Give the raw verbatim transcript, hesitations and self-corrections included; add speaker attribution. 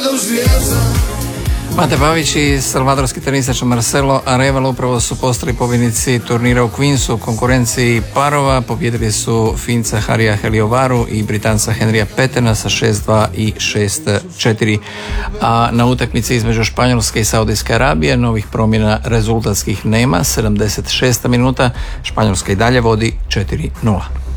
Speaker 1: Mate Pavić i salvadorski tenisač Marcelo Arevalo upravo su postali pobjednici turnira u Queensu u konkurenciji parova. Pobjedili su Finca Harija Heliovaru i Britanca Henrya Petena sa šest dva i šest četiri. A na utakmici između Španjolske i Saudijske Arabije novih promjena rezultatskih nema. sedamdeset šesta minuta, Španjolska i dalje vodi četiri nula.